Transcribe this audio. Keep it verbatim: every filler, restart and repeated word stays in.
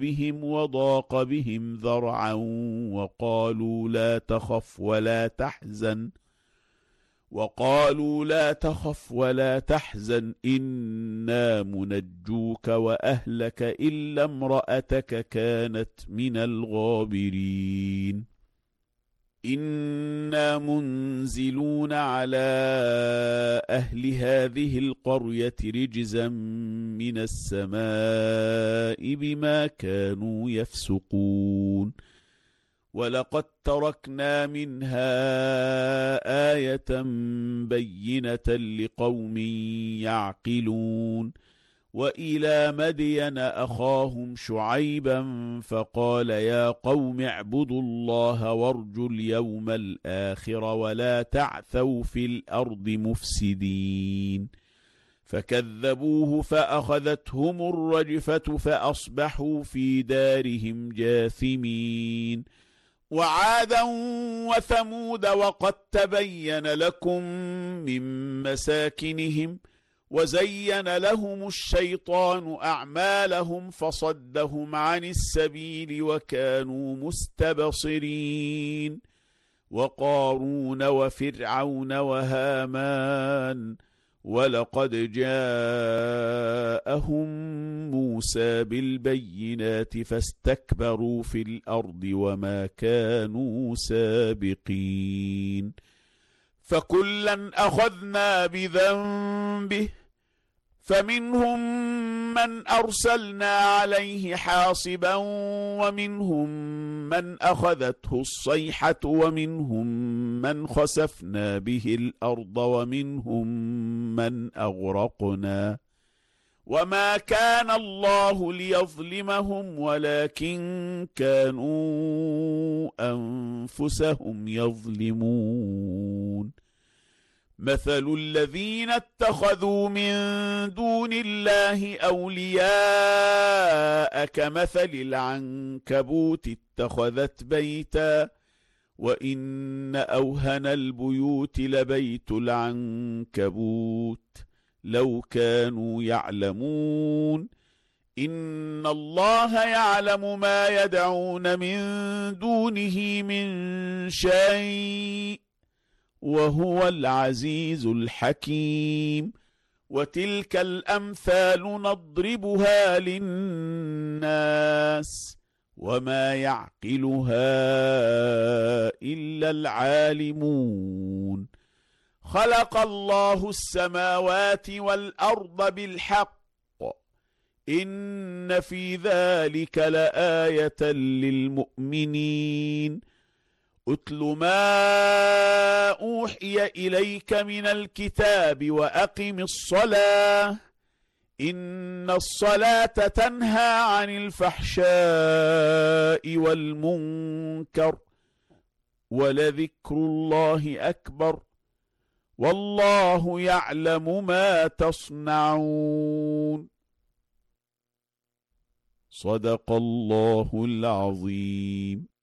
بهم وضاق بهم ذرعا وقالوا لا تخف ولا تحزن وقالوا لا تخف ولا تحزن إنا منجوك وأهلك إلا امرأتك كانت من الغابرين إنا منزلون على أهل هذه القرية رجزا من السماء بما كانوا يفسقون ولقد تركنا منها آية بينة لقوم يعقلون وإلى مدين أخاهم شعيبا فقال يا قوم اعبدوا الله وارجوا اليوم الآخر ولا تعثوا في الأرض مفسدين فكذبوه فأخذتهم الرجفة فأصبحوا في دارهم جاثمين وعادا وثمود وقد تبين لكم من مساكنهم وزين لهم الشيطان أعمالهم فصدهم عن السبيل وكانوا مستبصرين وقارون وفرعون وهامان ولقد جاءهم موسى بالبينات فاستكبروا في الأرض وما كانوا سابقين فكلا أخذنا بذنبه فمنهم من أرسلنا عليه حاصبا ومنهم من أخذته الصيحة ومنهم من خسفنا به الأرض ومنهم من أغرقنا وما كان الله ليظلمهم ولكن كانوا أنفسهم يظلمون مثل الذين اتخذوا من دون الله أولياء كمثل العنكبوت اتخذت بيتا وإن أوهن البيوت لبيت العنكبوت لو كانوا يعلمون إن الله يعلم ما يدعون من دونه من شيء وهو العزيز الحكيم وتلك الأمثال نضربها للناس وما يعقلها إلا العالمون خلق الله السماوات والأرض بالحق إن في ذلك لآية للمؤمنين أتل ما أوحي إليك من الكتاب وأقم الصلاة إن الصلاة تنهى عن الفحشاء والمنكر ولذكر الله أكبر والله يعلم ما تصنعون صدق الله العظيم.